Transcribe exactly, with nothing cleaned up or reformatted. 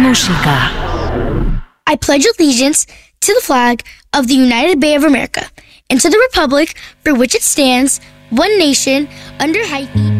Música. I pledge allegiance to the flag of the United Bay of America and to the republic for which it stands, one nation, under Haiti.